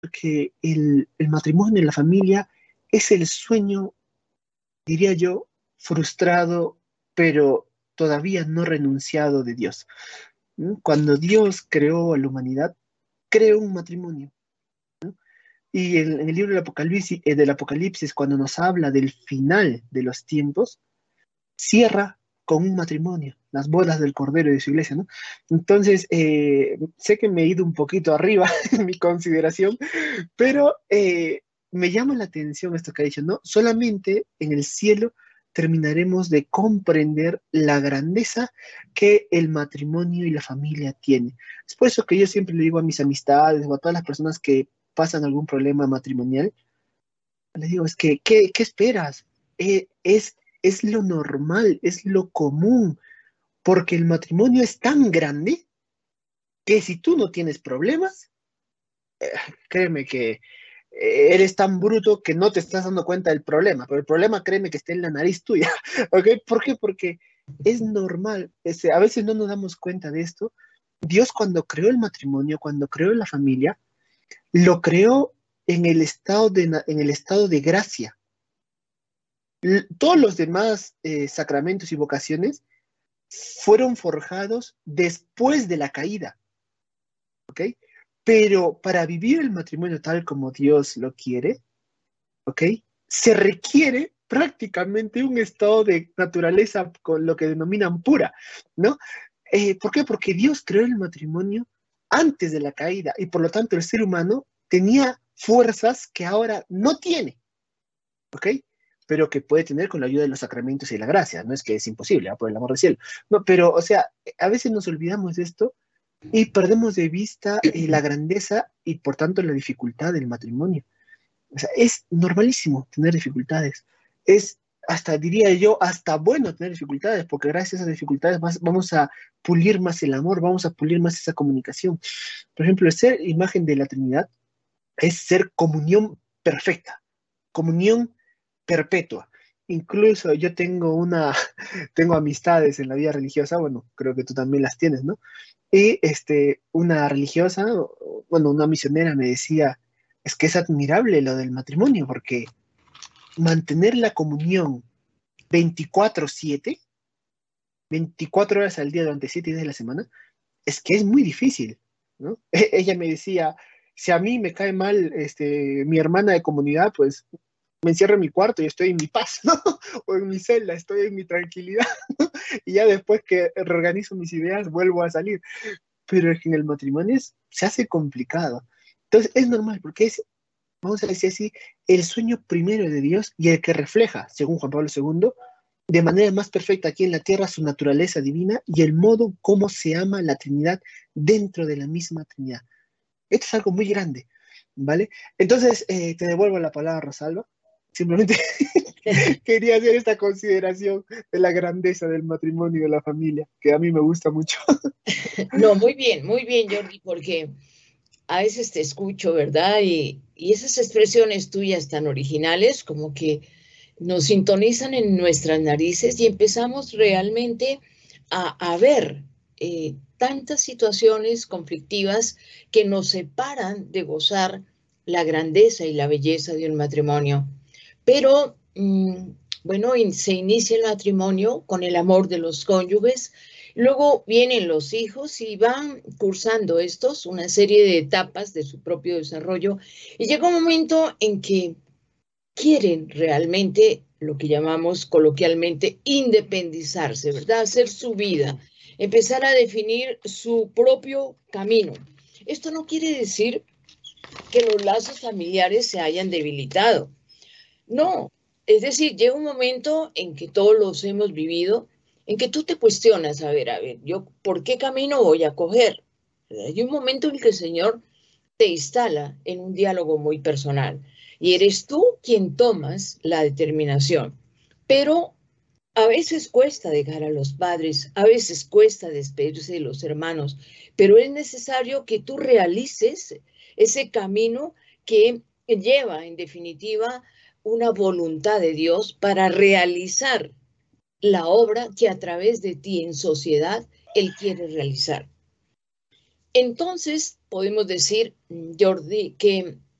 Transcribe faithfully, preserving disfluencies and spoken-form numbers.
que el, el matrimonio y la familia es el sueño, diría yo, frustrado, pero todavía no renunciado de Dios. ¿Mm? Cuando Dios creó a la humanidad, creó un matrimonio. Y en, en el libro del Apocalipsis, eh, del Apocalipsis, cuando nos habla del final de los tiempos, cierra con un matrimonio, las bodas del Cordero y de su iglesia, ¿no? Entonces, eh, sé que me he ido un poquito arriba en mi consideración, pero eh, me llama la atención esto que ha dicho, ¿no? Solamente en el cielo terminaremos de comprender la grandeza que el matrimonio y la familia tiene. Es por eso que yo siempre le digo a mis amistades o a todas las personas que pasan algún problema matrimonial, les digo, es que, ¿qué, qué esperas? Eh, es, es lo normal, es lo común, porque el matrimonio es tan grande que si tú no tienes problemas, eh, créeme que eh, eres tan bruto que no te estás dando cuenta del problema, pero el problema, créeme que está en la nariz tuya, ¿ok? ¿Por qué? Porque es normal, es, a veces no nos damos cuenta de esto. Dios cuando creó el matrimonio, cuando creó la familia, lo creó en el estado de, en el estado de gracia. L- todos los demás eh, sacramentos y vocaciones fueron forjados después de la caída, ¿ok? Pero para vivir el matrimonio tal como Dios lo quiere, ¿ok? Se requiere prácticamente un estado de naturaleza con lo que denominan pura, ¿no? Eh, ¿por qué? Porque Dios creó el matrimonio antes de la caída y por lo tanto el ser humano tenía fuerzas que ahora no tiene, ¿ok? Pero que puede tener con la ayuda de los sacramentos y la gracia, no es que es imposible, ¿eh? Por el amor del cielo. No, pero, o sea, a veces nos olvidamos de esto y perdemos de vista eh, la grandeza y por tanto la dificultad del matrimonio. O sea, es normalísimo tener dificultades. Es hasta, diría yo, hasta bueno tener dificultades, porque gracias a esas dificultades vas, vamos a pulir más el amor, vamos a pulir más esa comunicación. Por ejemplo, el ser imagen de la Trinidad es ser comunión perfecta, comunión perpetua. Incluso yo tengo una, tengo amistades en la vida religiosa, bueno, creo que tú también las tienes, ¿no? Y este, una religiosa, bueno, una misionera me decía, es que es admirable lo del matrimonio, porque mantener la comunión veinticuatro siete, veinticuatro horas al día durante siete días de la semana, es que es muy difícil, ¿no? Ella me decía, si a mí me cae mal este, mi hermana de comunidad, pues me encierro en mi cuarto y estoy en mi paz, ¿no? O en mi celda, estoy en mi tranquilidad, ¿no? Y ya después que reorganizo mis ideas, vuelvo a salir. Pero es que en el matrimonio es, se hace complicado. Entonces es normal, porque es, vamos a decir así, el sueño primero de Dios y el que refleja, según Juan Pablo segundo, de manera más perfecta aquí en la tierra su naturaleza divina y el modo como se ama la Trinidad dentro de la misma Trinidad. Esto es algo muy grande, ¿vale? Entonces, eh, te devuelvo la palabra, Rosalba. Simplemente quería hacer esta consideración de la grandeza del matrimonio y de la familia, que a mí me gusta mucho. No, muy bien, muy bien, Jordi, porque a veces te escucho, ¿verdad? Y, y esas expresiones tuyas tan originales como que nos sintonizan en nuestras narices y empezamos realmente a, a ver eh, tantas situaciones conflictivas que nos separan de gozar la grandeza y la belleza de un matrimonio. Pero, mmm, bueno, in, se inicia el matrimonio con el amor de los cónyuges. Luego vienen los hijos y van cursando estos una serie de etapas de su propio desarrollo y llega un momento en que quieren realmente lo que llamamos coloquialmente independizarse, ¿verdad? Hacer su vida, empezar a definir su propio camino. Esto no quiere decir que los lazos familiares se hayan debilitado. No, es decir, llega un momento en que todos los hemos vivido, en que tú te cuestionas, a ver, a ver, yo, ¿por qué camino voy a coger? Hay un momento en que el Señor te instala en un diálogo muy personal y eres tú quien tomas la determinación. Pero a veces cuesta dejar a los padres, a veces cuesta despedirse de los hermanos, pero es necesario que tú realices ese camino que lleva, en definitiva, una voluntad de Dios para realizar la obra que a través de ti en sociedad Él quiere realizar. Entonces, podemos decir, Jordi, que